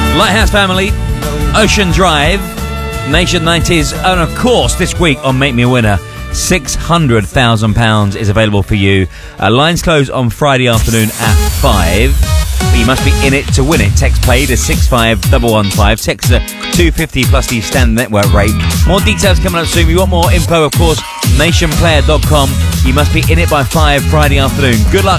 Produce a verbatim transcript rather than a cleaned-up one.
Lighthouse Family, Ocean Drive, Nation nineties, and of course this week on Make Me a Winner, six hundred thousand pounds is available for you. Uh, lines close on Friday afternoon at five, but you must be in it to win it. Text play to six five one one five, text to two fifty plus the standard network rate. More details coming up soon. We want more info, of course, nation player dot com. You must be in it by five Friday afternoon. Good luck.